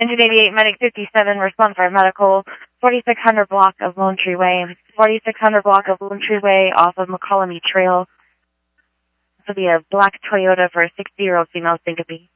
Engine 88, Medic 57, respond for medical, 4600 block of Lone Tree Way, 4600 block of Lone Tree Way off of McCollum Trail. This will be a black Toyota for a 60-year-old female syncope.